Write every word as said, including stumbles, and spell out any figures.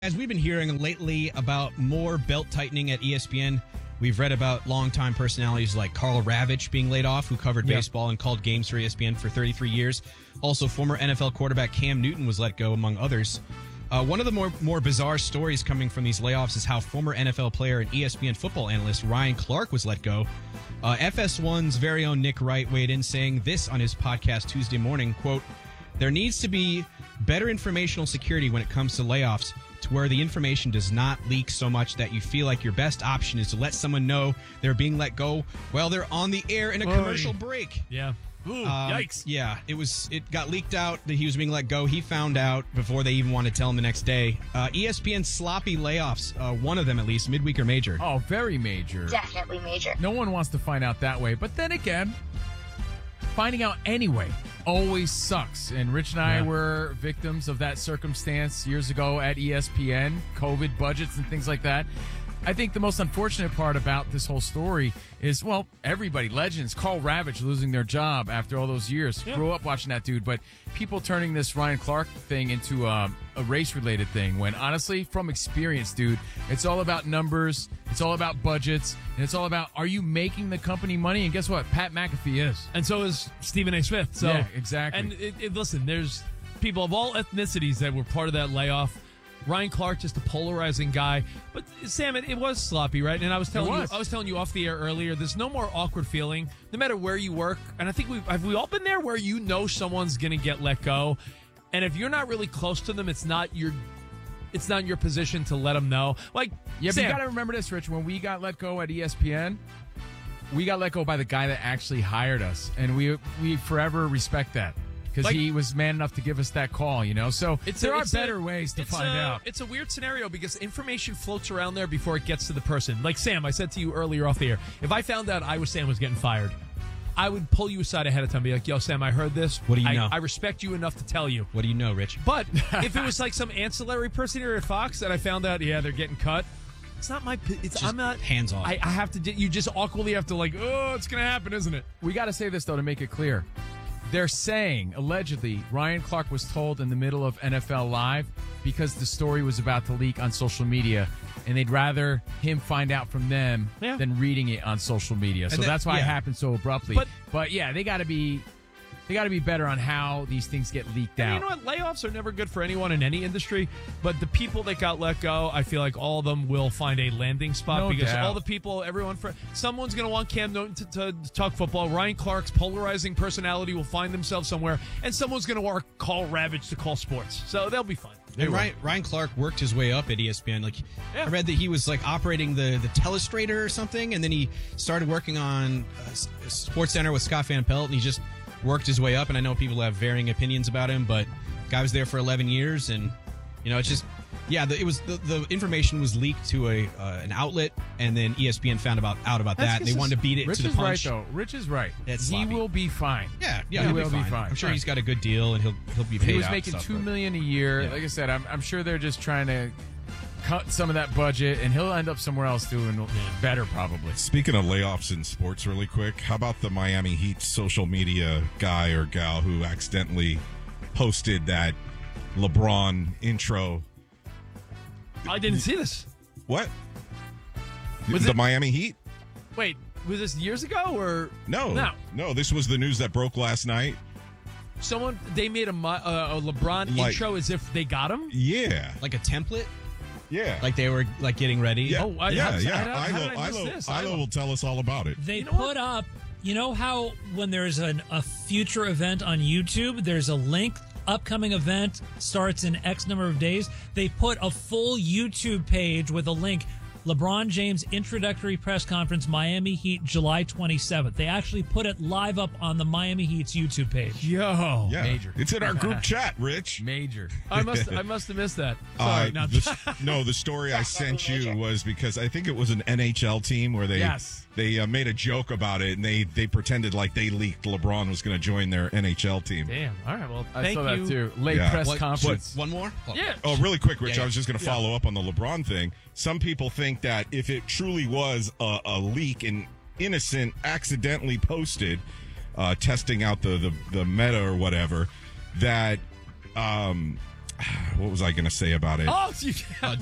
As we've been hearing lately about more belt tightening at E S P N, we've read about longtime personalities like Karl Ravech being laid off, who covered yep. baseball and called games for E S P N for thirty-three years. Also, former N F L quarterback Cam Newton was let go, among others. Uh, one of the more, more bizarre stories coming from these layoffs is how former N F L player and E S P N football analyst Ryan Clark was let go. Uh, F S one's very own Nick Wright weighed in, saying this on his podcast Tuesday morning, quote, "There needs to be better informational security when it comes to layoffs, to where the information does not leak so much that you feel like your best option is to let someone know they're being let go while they're on the air in a Oy. commercial break." Yeah. Ooh, um, yikes. Yeah, it was. It got leaked out that he was being let go. He found out before they even wanted to tell him the next day. Uh, E S P N sloppy layoffs, uh, one of them at least, midweek or major. Oh, very major. Definitely major. No one wants to find out that way. But then again, finding out anyway always sucks. And Rich and I yeah. were victims of that circumstance years ago at E S P N, COVID budgets and things like that. I think the most unfortunate part about this whole story is, well, everybody, legends, Karl Ravech losing their job after all those years. Yeah. Grew up watching that dude, but people turning this Ryan Clark thing into um, a race-related thing when, honestly, from experience, dude, it's all about numbers, it's all about budgets, and it's all about, are you making the company money? And guess what? Pat McAfee is. And so is Stephen A. Smith. So, yeah, exactly. And it, it, listen, there's people of all ethnicities that were part of that layoff. Ryan Clark, just a polarizing guy, but Sam, it, it was sloppy, right? And I was telling was. you, I was telling you off the air earlier. There's no more awkward feeling, no matter where you work. And I think we have we all been there, where you know someone's going to get let go, and if you're not really close to them, it's not your, it's not your position to let them know. Like, yeah, Sam, but you got to remember this, Rich. When we got let go at E S P N, we got let go by the guy that actually hired us, and we we forever respect that. Because like, he was man enough to give us that call, you know? So it's there a, are it's better a, ways to find a, out. It's a weird scenario because information floats around there before it gets to the person. Like, Sam, I said to you earlier off the air, if I found out I was Sam was getting fired, I would pull you aside ahead of time and be like, yo, Sam, I heard this. What do you I, know? I respect you enough to tell you. What do you know, Rich? But if it was like some ancillary person here at Fox and I found out, yeah, they're getting cut, it's not my. It's just I'm not hands off. I, I have to. You just awkwardly have to like. Oh, it's gonna happen, isn't it? We got to say this though to make it clear. They're saying, allegedly, Ryan Clark was told in the middle of N F L Live because the story was about to leak on social media, and they'd rather him find out from them yeah. than reading it on social media. So that, that's why yeah. it happened so abruptly. But, but yeah, they got to be they got to be better on how these things get leaked and out. You know what? Layoffs are never good for anyone in any industry, but the people that got let go, I feel like all of them will find a landing spot no because doubt. all the people, everyone, for, someone's going to want Cam Newton to, to, to talk football. Ryan Clark's polarizing personality will find themselves somewhere, and someone's going to want Karl Ravech to call sports. So they'll be fine. And Ryan, Ryan Clark worked his way up at E S P N. Like yeah. I read that he was like operating the the Telestrator or something, and then he started working on uh, Sports Center with Scott Van Pelt, and he just worked his way up. And I know people have varying opinions about him, but the guy was there for eleven years, and you know, it's just yeah. The, it was the, the information was leaked to a uh, an outlet, and then E S P N found about out about That's that. And they wanted to beat it Rich to the is punch. right, though. Rich is right. It's he sloppy. will be fine. Yeah, yeah, he he'll will be fine. be fine. I'm sure right. he's got a good deal, and he'll he'll be paid. He was out making stuff, two but, million a year. yeah. Like I said, I'm I'm sure they're just trying to cut some of that budget, and he'll end up somewhere else doing better, probably. Speaking of layoffs in sports really quick, how about the Miami Heat social media guy or gal who accidentally posted that LeBron intro? I didn't see this. What? Was the it- Miami Heat? Wait, was this years ago or No. No. No, this was the news that broke last night. Someone they made a, uh, a LeBron Like- intro as if they got him? Yeah. like a template, Yeah. like they were like getting ready. yeah. Oh, I- yeah, how- yeah. how did- how did Ilo, I miss Ilo, this? Ilo will tell us all about it. They You know put what? up, you know how when there's an, a future event on YouTube, there's a link, upcoming event starts in X number of days. They put a full YouTube page with a link, LeBron James introductory press conference, Miami Heat, July twenty-seventh. They actually put it live up on the Miami Heat's YouTube page. Yo. Yeah. Major. It's in our group chat, Rich. Major. I must I must have missed that. Uh, Sorry. no, the, no, the story I sent you was because I think it was an N H L team where they Yes. they uh, made a joke about it, and they, they pretended like they leaked LeBron was going to join their N H L team. Damn. All right. Well, I thank saw you. that too. Late Yeah. press What- conference. One more? Oh. Yeah. Oh, really quick, Rich. Yeah, yeah. I was just going to follow up on the LeBron thing. Some people think that if it truly was a, a leak and innocent, accidentally posted, uh, testing out the, the, the meta or whatever, that um, what was I going to say about it? Oh, you, Uh,